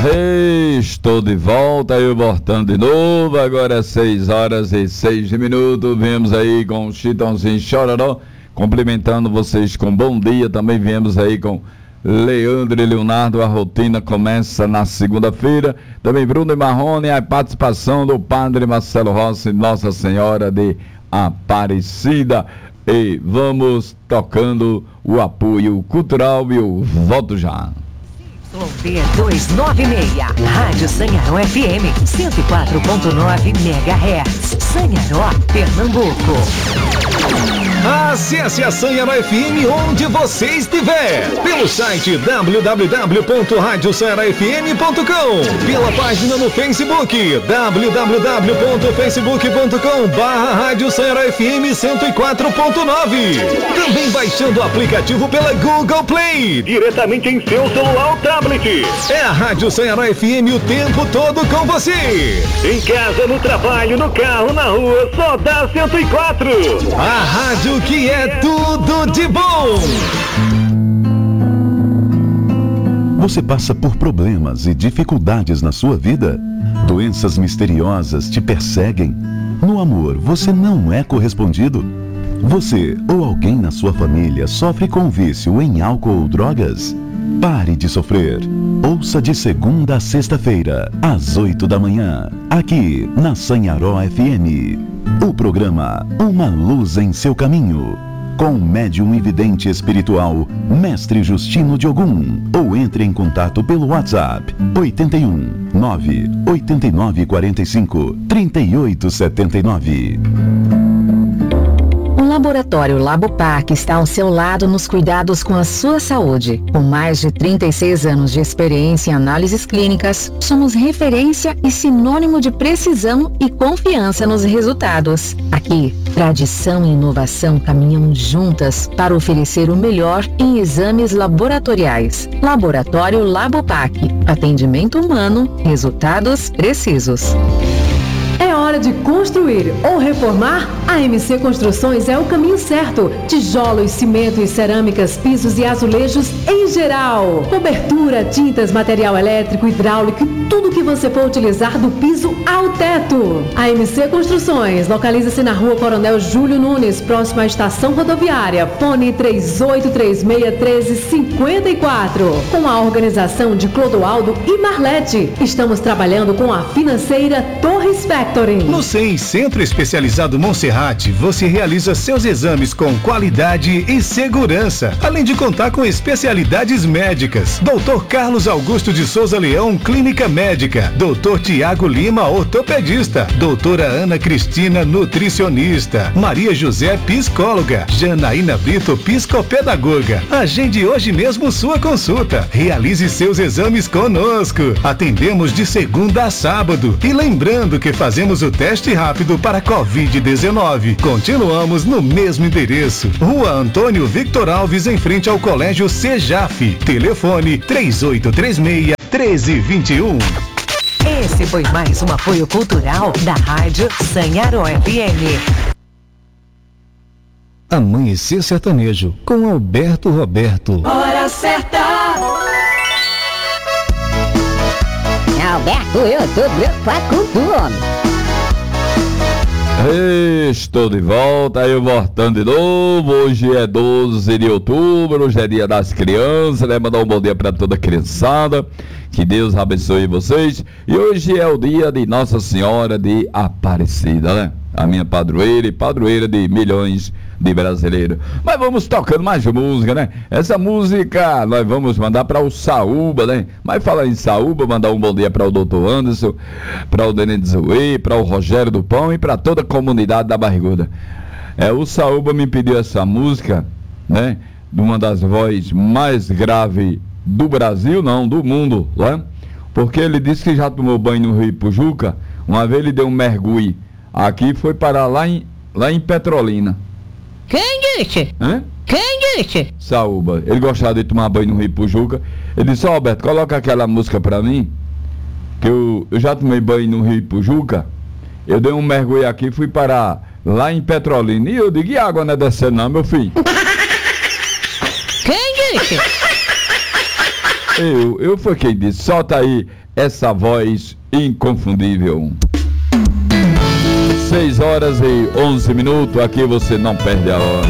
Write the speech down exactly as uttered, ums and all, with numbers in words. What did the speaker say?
Estou de volta, eu voltando de novo. Agora é seis horas e seis minutos. Viemos aí com o Chitãozinho Chororó, cumprimentando vocês com bom dia. Também viemos aí com Leandro e Leonardo. A rotina começa na segunda-feira. Também Bruno e Marrone, a participação do Padre Marcelo Rossi, Nossa Senhora de Aparecida. E vamos tocando o apoio cultural e o voto já. B duzentos e noventa e seis, Rádio Sanharó F M, cento e quatro ponto nove megahertz, Sanharó, Pernambuco. Acesse a Sanharó F M onde você estiver, pelo site w w w ponto rádio sanharó f m ponto com, pela página no Facebook, w w w ponto facebook ponto com barra Rádio Sanharó F M cento e quatro ponto nove. Também baixando o aplicativo pela Google Play, diretamente em seu celular ou tablet. É a Rádio Sanharó F M o tempo todo com você. Em casa, no trabalho, no carro, na rua, só dá cento e quatro. A rádio que é tudo de bom. Você passa por problemas e dificuldades na sua vida? Doenças misteriosas te perseguem? No amor, você não é correspondido? Você ou alguém na sua família sofre com vício em álcool ou drogas? Pare de sofrer. Ouça de segunda a sexta-feira, às oito da manhã, aqui na Sanharó F M. O programa Uma Luz em Seu Caminho, com o médium e vidente espiritual, Mestre Justino de Ogum. Ou entre em contato pelo WhatsApp, oito um, nove oito nove quatro cinco, três oito sete nove. O Laboratório Labopac está ao seu lado nos cuidados com a sua saúde. Com mais de trinta e seis anos de experiência em análises clínicas, somos referência e sinônimo de precisão e confiança nos resultados. Aqui, tradição e inovação caminham juntas para oferecer o melhor em exames laboratoriais. Laboratório Labopac. Atendimento humano, resultados precisos. É hora de construir ou reformar? A M C Construções é o caminho certo. Tijolos, cimento e cerâmicas, pisos e azulejos em geral. Cobertura, tintas, material elétrico, hidráulico e tudo que você for utilizar do piso ao teto. A M C Construções localiza-se na rua Coronel Júlio Nunes, próximo à estação rodoviária. Fone três oito três seis, um três cinco quatro. Com a organização de Clodoaldo e Marlete. Estamos trabalhando com a financeira Torres Factory. No C E M Centro Especializado Monserrate, você realiza seus exames com qualidade e segurança, além de contar com especialidades médicas. doutor Carlos Augusto de Souza Leão, Clínica Médica. doutor Tiago Lima, ortopedista. doutora Ana Cristina, nutricionista. Maria José, psicóloga. Janaína Brito, psicopedagoga. Agende hoje mesmo sua consulta. Realize seus exames conosco. Atendemos de segunda a sábado. E lembrando que fazemos Fazemos o teste rápido para covid dezenove. Continuamos no mesmo endereço. Rua Antônio Victor Alves, em frente ao Colégio Sejaf. Telefone três oito três seis, um três dois um. Esse foi mais um apoio cultural da Rádio Sanharó F M. Amanhecer Sertanejo, com Alberto Roberto. Hora certa! Alberto, eu tô preocupado com tu, homem. Estou de volta, eu voltando de novo. Hoje é doze de outubro, hoje é dia das crianças, né? Mandar um bom dia para toda a criançada, que Deus abençoe vocês. E hoje é o dia de Nossa Senhora de Aparecida, né? A minha padroeira e padroeira de milhões de brasileiros. Mas vamos tocando mais música, né? Essa música nós vamos mandar para o Saúba, né? Mas falar em Saúba, mandar um bom dia para o doutor Anderson, para o Denis Zoe, para o Rogério do Pão e para toda a comunidade da Barriguda. É, o Saúba me pediu essa música, né? De uma das vozes mais graves do Brasil, não, do mundo, né? Porque ele disse que já tomou banho no Rio Pujuca. Uma vez ele deu um mergulho aqui, foi parar lá em, lá em Petrolina. Quem disse? Hã? Quem disse? Saúba. Ele gostava de tomar banho no Rio Pujuca. Ele disse, ó, Alberto, coloca aquela música pra mim, que eu, eu já tomei banho no Rio Pujuca. Eu dei um mergulho aqui, fui parar lá em Petrolina. E eu digo, e a água não é descendo não, meu filho? Quem disse? Eu, eu foi quem disse. Solta aí essa voz inconfundível. seis horas e onze minutos, aqui você não perde a hora.